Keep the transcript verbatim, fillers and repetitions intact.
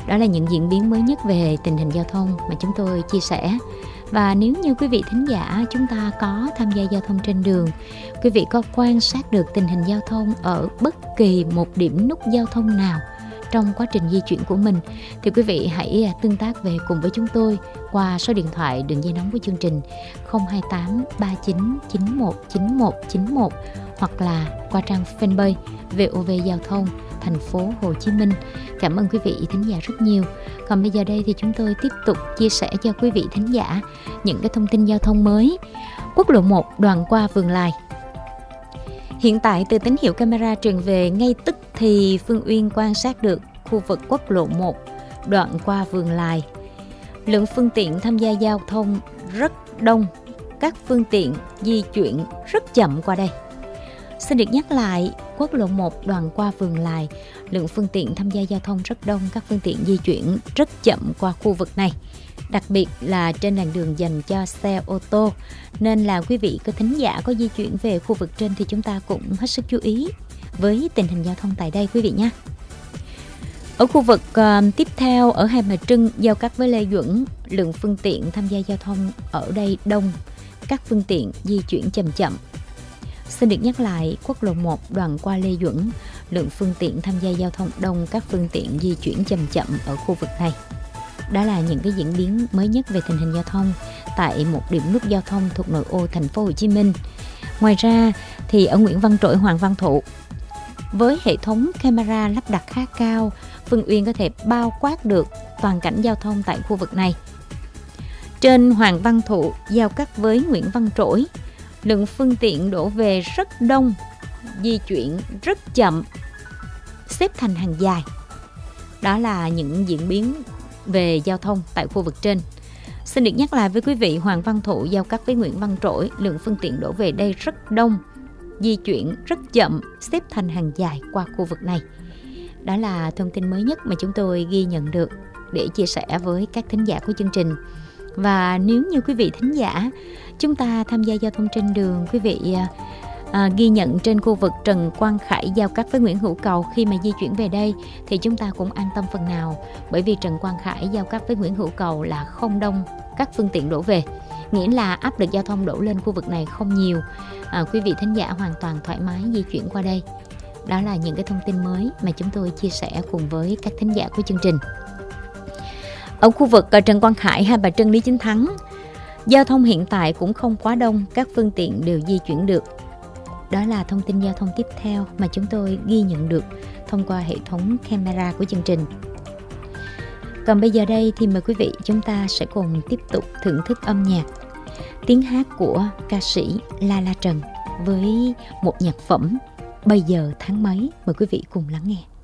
Đó là những diễn biến mới nhất về tình hình giao thông mà chúng tôi chia sẻ. Và nếu như quý vị thính giả chúng ta có tham gia giao thông trên đường, quý vị có quan sát được tình hình giao thông ở bất kỳ một điểm nút giao thông nào trong quá trình di chuyển của mình, thì quý vị hãy tương tác về cùng với chúng tôi qua số điện thoại đường dây nóng của chương trình không hai tám ba chín chín một chín một chín một hoặc là qua trang fanpage vê o vê Giao thông thành phố Hồ Chí Minh. Cảm ơn quý vị thính giả rất nhiều. Còn bây giờ đây thì chúng tôi tiếp tục chia sẻ cho quý vị thính giả những cái thông tin giao thông mới. Quốc lộ một đoạn qua Vườn Lài. Hiện tại từ tín hiệu camera truyền về ngay tức thì Phương Uyên quan sát được khu vực quốc lộ một đoạn qua Vườn Lài. Lượng phương tiện tham gia giao thông rất đông, các phương tiện di chuyển rất chậm qua đây. Xin được nhắc lại, quốc lộ một đoạn qua Vườn Lài, lượng phương tiện tham gia giao thông rất đông, các phương tiện di chuyển rất chậm qua khu vực này. Đặc biệt là trên làn đường dành cho xe ô tô. Nên là quý vị có thính giả có di chuyển về khu vực trên thì chúng ta cũng hết sức chú ý với tình hình giao thông tại đây quý vị nhé. Ở khu vực uh, tiếp theo ở Hai Bà Trưng giao cắt với Lê Duẩn, lượng phương tiện tham gia giao thông ở đây đông, các phương tiện di chuyển chậm chậm. Xin được nhắc lại, quốc lộ một đoạn qua Lê Duẩn, lượng phương tiện tham gia giao thông đông, các phương tiện di chuyển chậm chậm ở khu vực này. Đó là những cái diễn biến mới nhất về tình hình giao thông tại một điểm nút giao thông thuộc nội ô thành phố Hồ Chí Minh. Ngoài ra thì ở Nguyễn Văn Trỗi, Hoàng Văn Thụ, với hệ thống camera lắp đặt khá cao, Phương Uyên có thể bao quát được toàn cảnh giao thông tại khu vực này. Trên Hoàng Văn Thụ giao cắt với Nguyễn Văn Trỗi, lượng phương tiện đổ về rất đông, di chuyển rất chậm, xếp thành hàng dài. Đó là những diễn biến về giao thông tại khu vực trên. Xin được nhắc lại với quý vị, Hoàng Văn Thụ giao cắt với Nguyễn Văn Trỗi, lượng phương tiện đổ về đây rất đông, di chuyển rất chậm, xếp thành hàng dài qua khu vực này. Đó là thông tin mới nhất mà chúng tôi ghi nhận được để chia sẻ với các thính giả của chương trình. Và nếu như quý vị thính giả chúng ta tham gia giao thông trên đường, quý vị à, ghi nhận trên khu vực Trần Quang Khải giao cắt với Nguyễn Hữu Cầu, khi mà di chuyển về đây thì chúng ta cũng an tâm phần nào, bởi vì Trần Quang Khải giao cắt với Nguyễn Hữu Cầu là không đông các phương tiện đổ về, nghĩa là áp lực giao thông đổ lên khu vực này không nhiều. À, quý vị thính giả hoàn toàn thoải mái di chuyển qua đây. Đó là những cái thông tin mới mà chúng tôi chia sẻ cùng với các thính giả của chương trình. Ở khu vực Trần Quang Khải, Hai Bà Trưng, Lý Chính Thắng, giao thông hiện tại cũng không quá đông, các phương tiện đều di chuyển được. Đó là thông tin giao thông tiếp theo mà chúng tôi ghi nhận được thông qua hệ thống camera của chương trình. Còn bây giờ đây thì mời quý vị chúng ta sẽ cùng tiếp tục thưởng thức âm nhạc, tiếng hát của ca sĩ La La Trần với một nhạc phẩm Bây Giờ Tháng Mấy. Mời quý vị cùng lắng nghe.